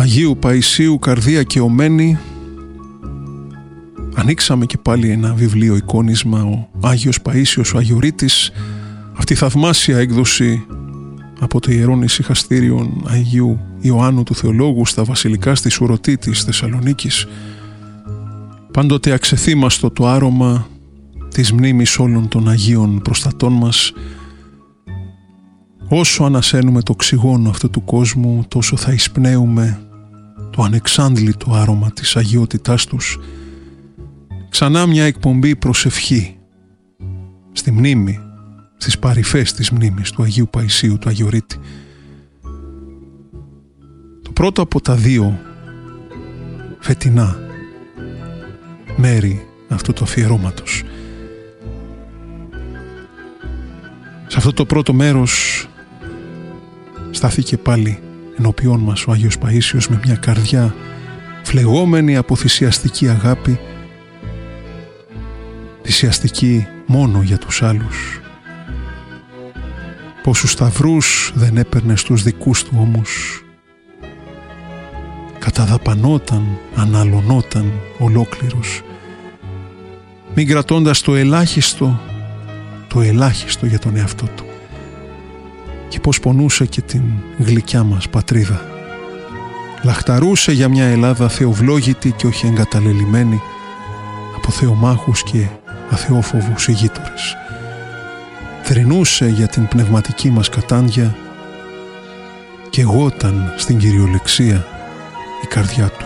Αγίου Παϊσίου καρδία και ομένη, ανοίξαμε και πάλι ένα βιβλίο εικόνισμα, ο Άγιος Παΐσιος ο Αγιορείτης, αυτή η θαυμάσια έκδοση από το Ιερόν Ησυχαστήριον Αγίου Ιωάννου του Θεολόγου στα βασιλικά στη Σουρωτή της Θεσσαλονίκης. Πάντοτε αξεθήμαστο το άρωμα της μνήμης όλων των Αγίων προστατών μας. Όσο ανασένουμε το οξυγόνο αυτού του κόσμου, τόσο θα εισπνέουμε το ανεξάντλητο άρωμα της αγιότητάς τους. Ξανά μια εκπομπή προσευχή στη μνήμη, στις παρυφές της μνήμης του Αγίου Παϊσίου του Αγιορείτη. Το πρώτο από τα δύο φετινά μέρη αυτού του αφιερώματος. Σε αυτό το πρώτο μέρος στάθηκε πάλι ενώπιόν μας ο Άγιος Παΐσιος με μια καρδιά φλεγόμενη από θυσιαστική αγάπη, θυσιαστική μόνο για τους άλλους. Πόσους σταυρούς δεν έπαιρνε στους δικούς του όμως, καταδαπανόταν, αναλωνόταν ολόκληρος, μην κρατώντας το ελάχιστο για τον εαυτό του. Και πως πονούσε και την γλυκιά μας πατρίδα. Λαχταρούσε για μια Ελλάδα θεοβλόγητη και όχι εγκαταλελειμμένη από θεομάχους και αθεόφοβους ηγείτορες. Θρηνούσε για την πνευματική μας κατάντια και γόταν στην κυριολεξία η καρδιά του.